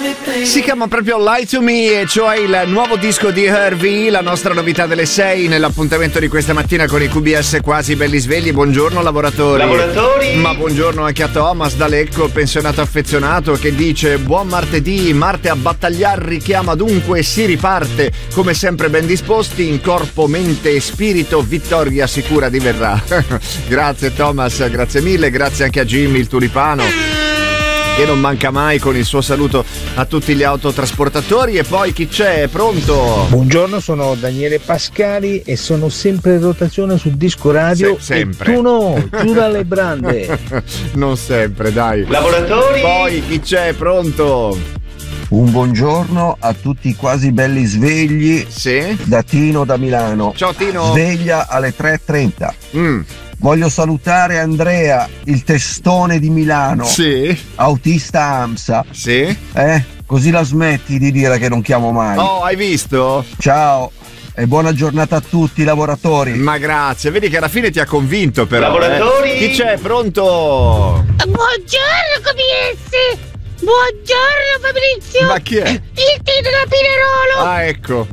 Si chiama proprio Lie to Me, e cioè il nuovo disco di Hervey, la nostra novità delle 6 nell'appuntamento di questa mattina con i QBS quasi belli svegli. Buongiorno lavoratori. Ma buongiorno anche a Thomas da Lecco, pensionato affezionato, che dice: buon martedì, Marte a battagliar richiama, dunque si riparte, come sempre ben disposti, in corpo, mente e spirito, vittoria sicura diverrà. Grazie Thomas, grazie mille, grazie anche a Jimmy il tulipano, che non manca mai con il suo saluto a tutti gli autotrasportatori. E poi chi c'è? Pronto? Buongiorno, sono Daniele Pascali e sono sempre in rotazione sul disco radio. Sempre. E tu no, giù dalle brande. Non sempre, dai. Lavoratori. Poi chi c'è? Pronto? Un buongiorno a tutti quasi belli svegli. Sì. Da Tino da Milano. Ciao Tino. Sveglia alle 3:30. Voglio salutare Andrea, il testone di Milano. Sì. Autista AMSA. Sì. Così la smetti di dire che non chiamo mai. Oh, hai visto? Ciao e buona giornata a tutti i lavoratori. Ma grazie, vedi che alla fine ti ha convinto però. Lavoratori. Chi c'è? Pronto? Buongiorno KBS. Buongiorno Fabrizio. Ma chi è? Il Tino da Pinerolo. Ah, ecco.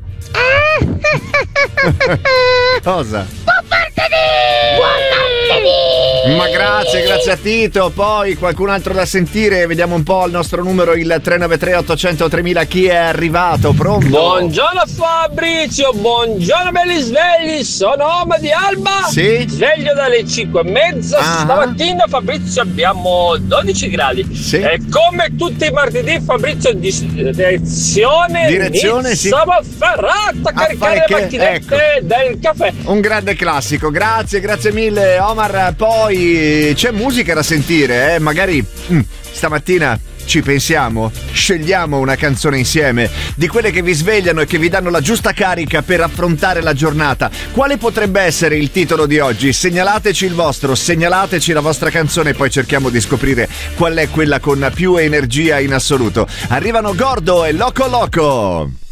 Cosa? Buon martedì. Buon martedì. Ma grazie a Tito. Poi qualcun altro da sentire? Vediamo un po' il nostro numero, il 393 800 3000. Chi è arrivato? Pronto? Buongiorno Fabrizio, buongiorno belli svegli, sono Oma di Alba. Sì. Sveglio dalle 5:30. Stamattina Fabrizio abbiamo 12 gradi. Sì. E come tutti i martedì Fabrizio direzione sì. Ferrata, caricare le macchinette del caffè. Un grande classico, grazie mille Omar. Poi c'è musica da sentire, magari stamattina ci pensiamo, scegliamo una canzone insieme, di quelle che vi svegliano e che vi danno la giusta carica per affrontare la giornata. Quale potrebbe essere il titolo di oggi? Segnalateci il vostro, segnalateci la vostra canzone e poi cerchiamo di scoprire qual è quella con più energia in assoluto. Arrivano Gordo e Loco Loco.